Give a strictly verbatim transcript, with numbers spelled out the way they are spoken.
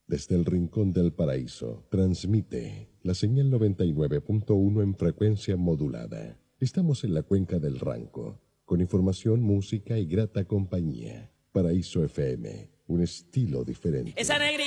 Desde el rincón del paraíso, transmite la señal noventa y nueve punto uno en frecuencia modulada. Estamos en la cuenca del Ranco, con información, música y grata compañía. Paraíso F M, un estilo diferente. Esa negrita